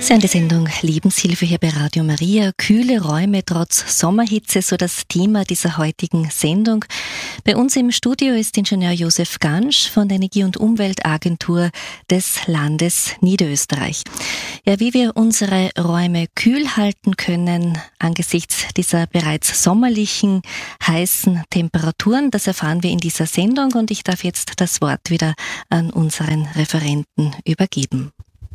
Sie hören die Sendung Lebenshilfe hier bei Radio Maria. Kühle Räume trotz Sommerhitze, so das Thema dieser heutigen Sendung. Bei uns im Studio ist Ingenieur Josef Gansch von der Energie- und Umweltagentur des Landes Niederösterreich. Ja, wie wir unsere Räume kühl halten können angesichts dieser bereits sommerlichen, heißen Temperaturen, das erfahren wir in dieser Sendung und ich darf jetzt das Wort wieder an unseren Referenten übergeben.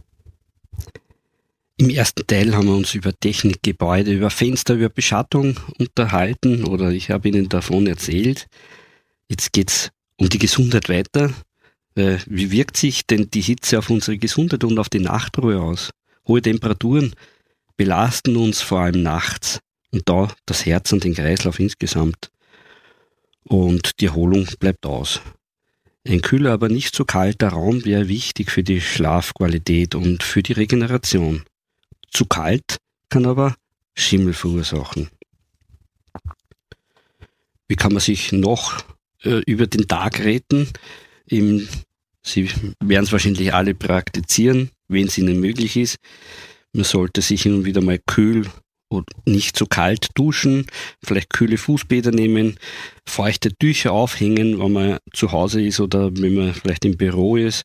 Im ersten Teil haben wir uns über Technik, Gebäude, über Fenster, über Beschattung unterhalten oder ich habe Ihnen davon erzählt. Jetzt geht's um die Gesundheit weiter. Wie wirkt sich denn die Hitze auf unsere Gesundheit und auf die Nachtruhe aus? Hohe Temperaturen belasten uns vor allem nachts und da das Herz und den Kreislauf insgesamt. Und die Erholung bleibt aus. Ein kühler, aber nicht so kalter Raum wäre wichtig für die Schlafqualität und für die Regeneration. Zu kalt kann aber Schimmel verursachen. Wie kann man sich noch über den Tag retten? Sie werden es wahrscheinlich alle praktizieren, wenn es Ihnen möglich ist. Man sollte sich hin und wieder mal kühl und nicht zu kalt duschen, vielleicht kühle Fußbäder nehmen, feuchte Tücher aufhängen, wenn man zu Hause ist oder wenn man vielleicht im Büro ist.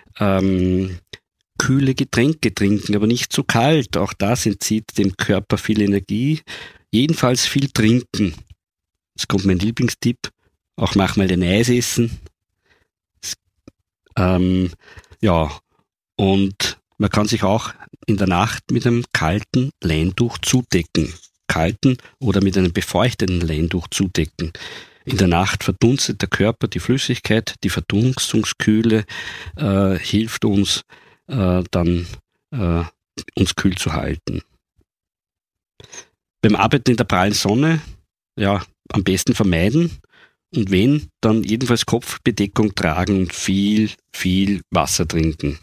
Kühle Getränke trinken, aber nicht zu kalt. Auch das entzieht dem Körper viel Energie. Jedenfalls viel trinken. Jetzt kommt mein Lieblingstipp. Auch manchmal ein Eis essen. Und man kann sich auch in der Nacht mit einem kalten Leintuch zudecken. Kalten oder mit einem befeuchteten Leintuch zudecken. In der Nacht verdunstet der Körper die Flüssigkeit. Die Verdunstungskühle hilft uns, uns kühl zu halten. Beim Arbeiten in der prallen Sonne, ja, am besten vermeiden und wenn, dann jedenfalls Kopfbedeckung tragen und viel Wasser trinken.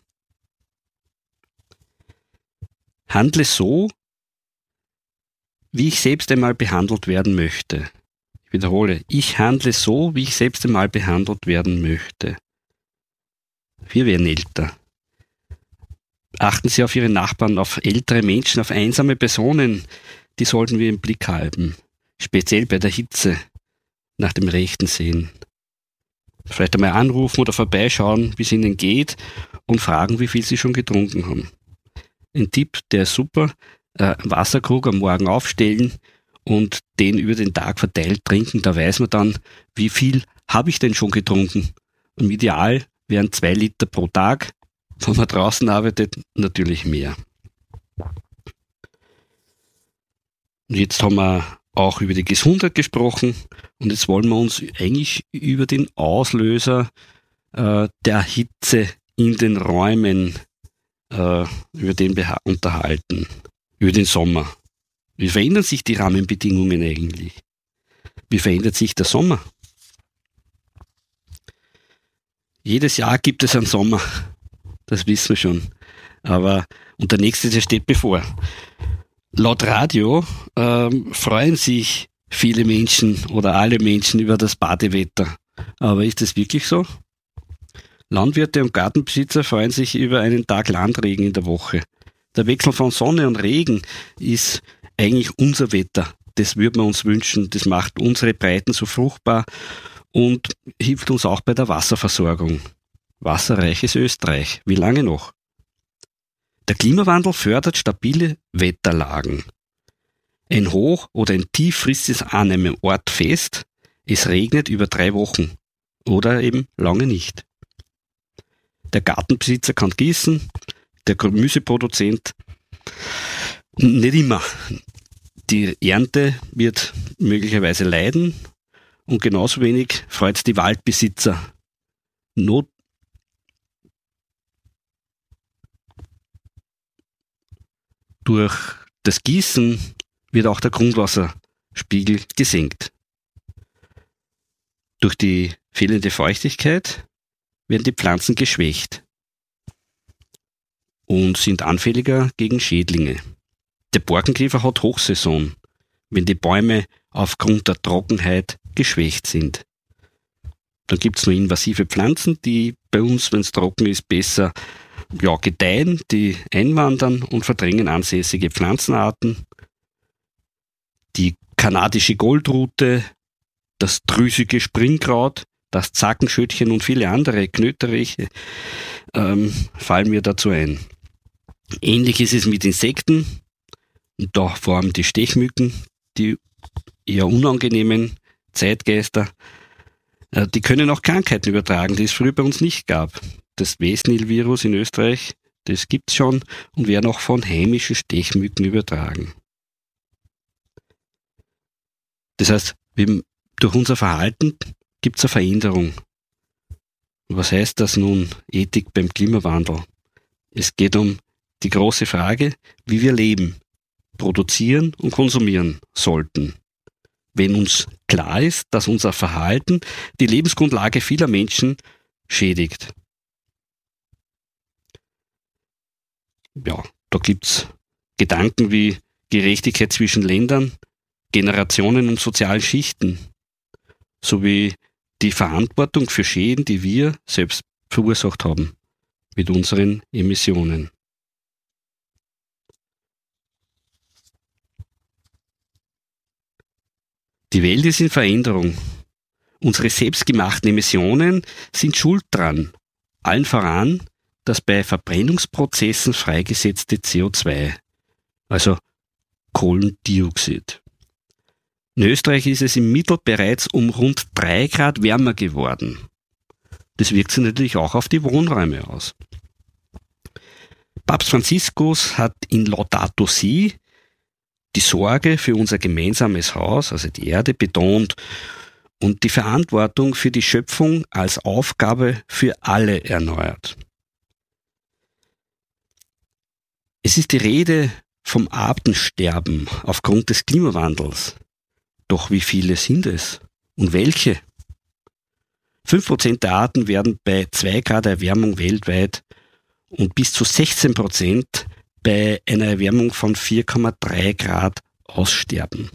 Handle so, wie ich selbst einmal behandelt werden möchte. Ich wiederhole, ich handle so, wie ich selbst einmal behandelt werden möchte. Wir werden älter. Achten Sie auf Ihre Nachbarn, auf ältere Menschen, auf einsame Personen, die sollten wir im Blick halten. Speziell bei der Hitze, nach dem Rechten sehen. Vielleicht einmal anrufen oder vorbeischauen, wie es Ihnen geht und fragen, wie viel Sie schon getrunken haben. Ein Tipp, der ist super, Wasserkrug am Morgen aufstellen und den über den Tag verteilt trinken, da weiß man dann, wie viel habe ich denn schon getrunken. Im Ideal wären 2 Liter pro Tag. Wenn man draußen arbeitet, natürlich mehr. Und jetzt haben wir auch über die Gesundheit gesprochen und jetzt wollen wir uns eigentlich über den Auslöser der Hitze in den Räumen über den unterhalten, über den Sommer. Wie verändern sich die Rahmenbedingungen eigentlich? Wie verändert sich der Sommer? Jedes Jahr gibt es einen Sommer. Das wissen wir schon. Und der nächste, der steht bevor. Laut Radio freuen sich viele Menschen oder alle Menschen über das Badewetter. Aber ist das wirklich so? Landwirte und Gartenbesitzer freuen sich über einen Tag Landregen in der Woche. Der Wechsel von Sonne und Regen ist eigentlich unser Wetter. Das würden wir uns wünschen. Das macht unsere Breiten so fruchtbar und hilft uns auch bei der Wasserversorgung. Wasserreiches Österreich. Wie lange noch? Der Klimawandel fördert stabile Wetterlagen. Ein Hoch oder ein Tief frisst es an einem Ort fest. Es regnet über 3 Wochen oder eben lange nicht. Der Gartenbesitzer kann gießen, der Gemüseproduzent nicht immer. Die Ernte wird möglicherweise leiden und genauso wenig freut es die Waldbesitzer. Durch das Gießen wird auch der Grundwasserspiegel gesenkt. Durch die fehlende Feuchtigkeit werden die Pflanzen geschwächt und sind anfälliger gegen Schädlinge. Der Borkenkäfer hat Hochsaison, wenn die Bäume aufgrund der Trockenheit geschwächt sind. Dann gibt es noch invasive Pflanzen, die bei uns, wenn es trocken ist, besser gedeihen, die einwandern und verdrängen ansässige Pflanzenarten. Die kanadische Goldrute, das drüsige Springkraut, das Zackenschötchen und viele andere Knöteriche fallen mir dazu ein. Ähnlich ist es mit Insekten, und da vor allem die Stechmücken, die eher unangenehmen Zeitgeister. Die können auch Krankheiten übertragen, die es früher bei uns nicht gab. Das West-Nil-Virus in Österreich, das gibt's schon und werden auch von heimischen Stechmücken übertragen. Das heißt, durch unser Verhalten gibt's eine Veränderung. Was heißt das nun, Ethik beim Klimawandel? Es geht um die große Frage, wie wir leben, produzieren und konsumieren sollten. Wenn uns klar ist, dass unser Verhalten die Lebensgrundlage vieler Menschen schädigt. Ja, da gibt's Gedanken wie Gerechtigkeit zwischen Ländern, Generationen und sozialen Schichten, sowie die Verantwortung für Schäden, die wir selbst verursacht haben mit unseren Emissionen. Die Welt ist in Veränderung. Unsere selbstgemachten Emissionen sind schuld dran. Allen voran das bei Verbrennungsprozessen freigesetzte CO2, also Kohlendioxid. In Österreich ist es im Mittel bereits um rund 3 Grad wärmer geworden. Das wirkt sich natürlich auch auf die Wohnräume aus. Papst Franziskus hat in Laudato Si die Sorge für unser gemeinsames Haus, also die Erde, betont und die Verantwortung für die Schöpfung als Aufgabe für alle erneuert. Es ist die Rede vom Artensterben aufgrund des Klimawandels. Doch wie viele sind es? Und welche? 5% der Arten werden bei 2 Grad Erwärmung weltweit und bis zu 16% bei einer Erwärmung von 4,3 Grad aussterben.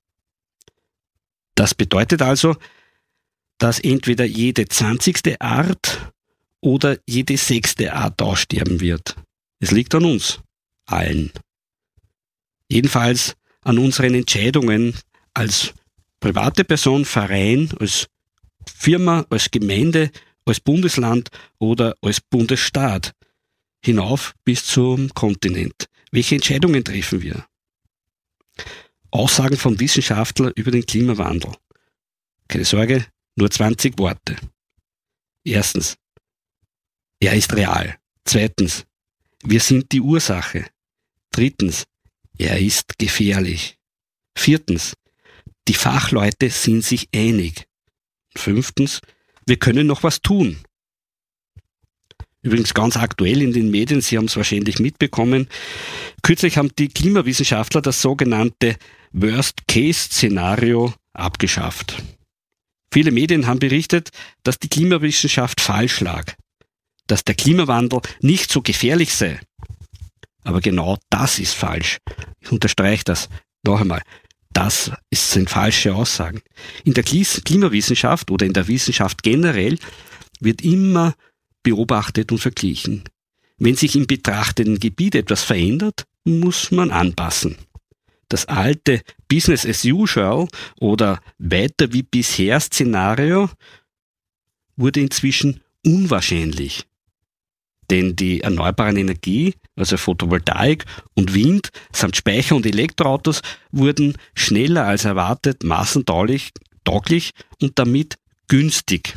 Das bedeutet also, dass entweder jede 20. Art oder jede 6. Art aussterben wird. Es liegt an uns, allen. Jedenfalls an unseren Entscheidungen als private Person, Verein, als Firma, als Gemeinde, als Bundesland oder als Bundesstaat hinauf bis zum Kontinent. Welche Entscheidungen treffen wir? Aussagen von Wissenschaftlern über den Klimawandel. Keine Sorge, nur 20 Worte. Erstens, er ist real. Zweitens, wir sind die Ursache. Drittens, er ist gefährlich. Viertens, die Fachleute sind sich einig. Fünftens, wir können noch was tun. Übrigens ganz aktuell in den Medien, Sie haben es wahrscheinlich mitbekommen, kürzlich haben die Klimawissenschaftler das sogenannte Worst-Case-Szenario abgeschafft. Viele Medien haben berichtet, dass die Klimawissenschaft falsch lag, dass der Klimawandel nicht so gefährlich sei. Aber genau das ist falsch. Ich unterstreiche das noch einmal. Das sind falsche Aussagen. In der Klimawissenschaft oder in der Wissenschaft generell wird immer beobachtet und verglichen. Wenn sich im betrachteten Gebiet etwas verändert, muss man anpassen. Das alte Business as usual oder weiter wie bisher Szenario wurde inzwischen unwahrscheinlich. Denn die erneuerbaren Energie, also Photovoltaik und Wind samt Speicher und Elektroautos, wurden schneller als erwartet massentauglich und damit günstig.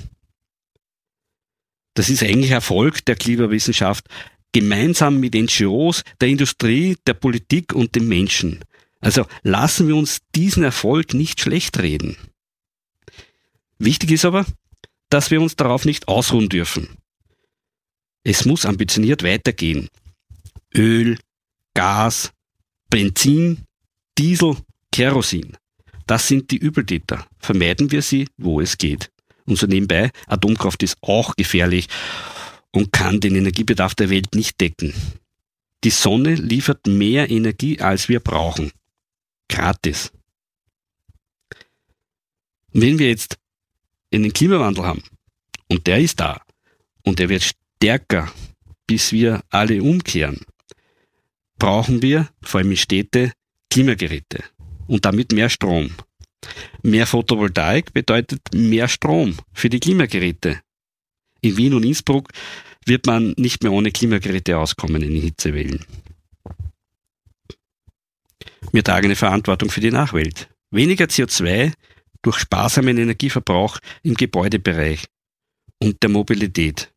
Das ist eigentlich Erfolg der Klimawissenschaft, gemeinsam mit NGOs, der Industrie, der Politik und den Menschen. Also lassen wir uns diesen Erfolg nicht schlecht reden. Wichtig ist aber, dass wir uns darauf nicht ausruhen dürfen. Es muss ambitioniert weitergehen. Öl, Gas, Benzin, Diesel, Kerosin. Das sind die Übeltäter. Vermeiden wir sie, wo es geht. Und so nebenbei, Atomkraft ist auch gefährlich und kann den Energiebedarf der Welt nicht decken. Die Sonne liefert mehr Energie, als wir brauchen. Gratis. Und wenn wir jetzt einen Klimawandel haben, und der ist da, und der wird stärker bis wir alle umkehren, brauchen wir, vor allem in Städte, Klimageräte und damit mehr Strom. Mehr Photovoltaik bedeutet mehr Strom für die Klimageräte. In Wien und Innsbruck wird man nicht mehr ohne Klimageräte auskommen in den Hitzewellen. Wir tragen eine Verantwortung für die Nachwelt. Weniger CO2 durch sparsamen Energieverbrauch im Gebäudebereich und der Mobilität.